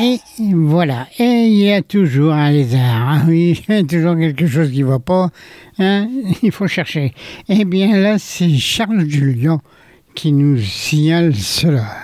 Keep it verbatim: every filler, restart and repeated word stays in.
Et voilà. Et il y a toujours un lézard. Hein, oui, il y a toujours quelque chose qui ne va pas. Hein, il faut chercher. Eh bien là, c'est Charles Julien qui nous signale cela.